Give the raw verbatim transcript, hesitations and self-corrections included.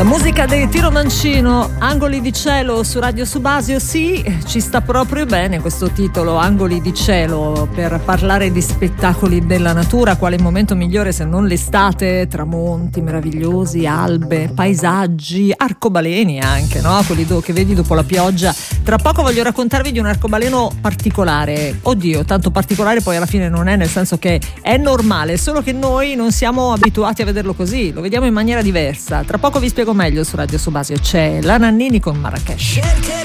Musica dei Tiro Mancino, Angoli di cielo su Radio Subasio. Sì, ci sta proprio bene questo titolo, Angoli di cielo, per parlare di spettacoli della natura. Quale momento migliore se non l'estate? Tramonti meravigliosi, albe, paesaggi, arcobaleni anche, no? Quelli do- che vedi dopo la pioggia. Tra poco voglio raccontarvi di un arcobaleno particolare. Oddio, tanto particolare poi alla fine non è, nel senso che è normale, solo che noi non siamo abituati a vederlo così, lo vediamo in maniera diversa. Tra poco vi spiego meglio su Radio Subasio. C'è la Nannini con Marrakesh.